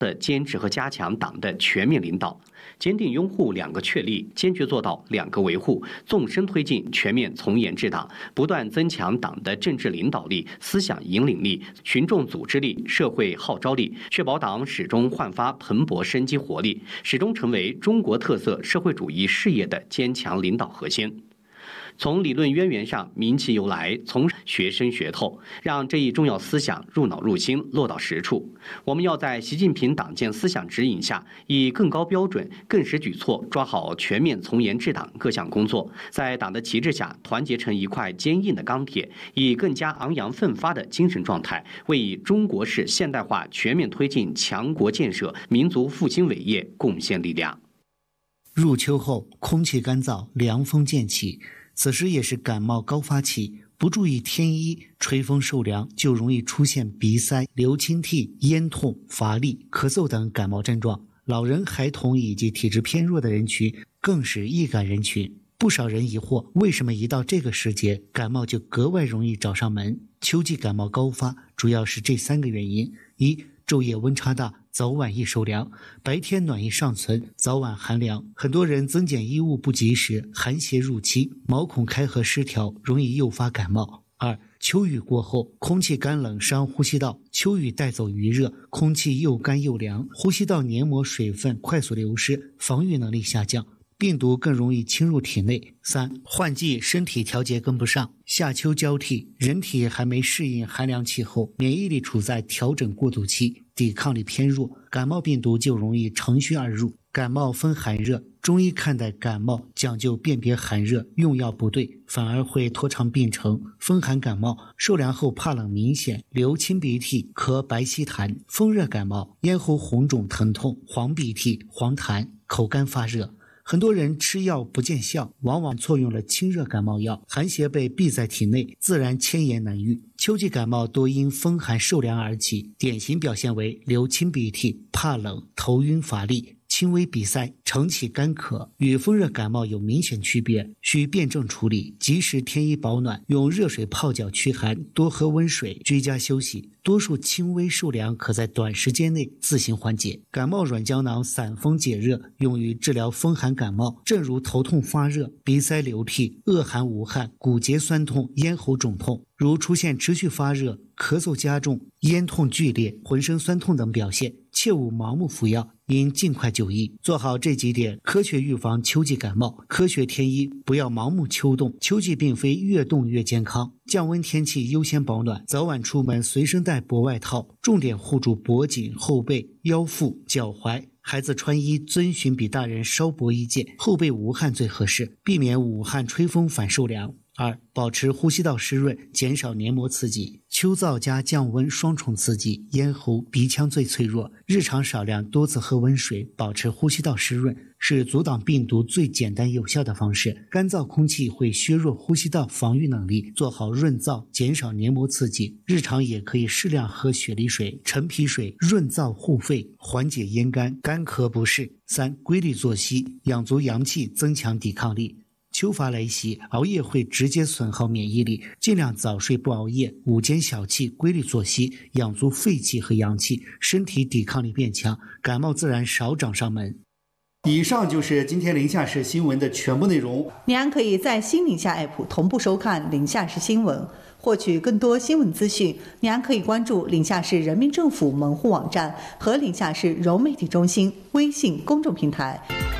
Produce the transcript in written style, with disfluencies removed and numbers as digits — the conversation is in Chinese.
的坚持和加强党的全面领导，坚定拥护两个确立，坚决做到两个维护，纵深推进全面从严治党，不断增强党的政治领导力、思想引领力、群众组织力、社会号召力，确保党始终焕发蓬勃生机活力，始终成为中国特色社会主义事业的坚强领导核心。从理论渊源上明其由来，从学深学透，让这一重要思想入脑入心，落到实处。我们要在习近平党建思想指引下，以更高标准、更实举措抓好全面从严治党各项工作，在党的旗帜下团结成一块坚硬的钢铁，以更加昂扬奋发的精神状态，为以中国式现代化全面推进强国建设、民族复兴伟业贡献力量。 入秋后，空气干燥，凉风渐起，此时也是感冒高发期，不注意添衣，吹风受凉，就容易出现鼻塞、流清涕、咽痛、乏力、咳嗽等感冒症状。老人、孩童以及体质偏弱的人群更是易感人群。不少人疑惑，为什么一到这个时节，感冒就格外容易找上门？秋季感冒高发主要是这3个原因：一、昼夜温差大，早晚易受凉，白天暖意尚存，早晚寒凉，很多人增减衣物不及时，寒邪入期，毛孔开合失调，容易诱发感冒。二、秋雨过后，空气干冷伤呼吸道，秋雨带走余热，空气又干又凉，呼吸道黏膜水分快速流失，防御能力下降，病毒更容易侵入体内。三、换季身体调节跟不上，夏秋交替，人体还没适应寒凉气候，免疫力处在调整过渡期，抵抗力偏弱，感冒病毒就容易乘虚而入。感冒分寒热，中医看待感冒讲究辨别寒热，用药不对，反而会拖长病程。风寒感冒，受凉后怕冷明显，流清鼻涕、咳白稀痰；风热感冒，咽喉红肿疼痛、黄鼻涕、黄痰、口干发热。很多人吃药不见效，往往错用了清热感冒药，寒邪被闭在体内，自然千言难愈。秋季感冒多因风寒受凉而起，典型表现为流清鼻涕、怕冷、头晕乏力、轻微鼻塞、承起干咳，与风热感冒有明显区别，需辩证处理，及时添衣保暖，用热水泡脚驱寒，多喝温水，居家休息。多数轻微受凉可在短时间内自行缓解。感冒软胶囊散封解热，用于治疗风寒感冒，正如头痛发热、鼻塞流涕、恶寒无汗、骨节酸痛、咽喉肿痛。如出现持续发热、咳嗽加重、咽痛剧烈、浑身酸痛等表现，切勿盲目服药，应尽快就医。做好这几点，科学预防秋季感冒，科学添衣，不要盲目秋冻。秋季并非越冻越健康，降温天气优先保暖，早晚出门随身带薄外套，重点护住脖颈、后背、腰腹、脚踝。孩子穿衣遵循比大人稍薄一件，后背无汗最合适，避免捂汗吹风反受凉。二、保持呼吸道湿润，减少黏膜刺激。秋燥加降温双重刺激，咽喉、鼻腔最脆弱。日常少量多次喝温水，保持呼吸道湿润，是阻挡病毒最简单有效的方式。干燥空气会削弱呼吸道防御能力，做好润燥，减少黏膜刺激。日常也可以适量喝雪梨水、陈皮水，润燥护肺，缓解咽干、干咳不适。三、规律作息，养足阳气，增强抵抗力。秋乏来袭，熬夜会直接损耗免疫力，尽量早睡不熬夜，午间小憩，规律作息，养足肺气和阳气，身体抵抗力变强，感冒自然少找上门。以上就是今天宁夏市新闻的全部内容。 您还可以在新宁夏 APP 同步收看宁夏市新闻，获取更多新闻资讯。您还可以关注宁夏市人民政府门户网站和宁夏市融媒体中心微信公众平台。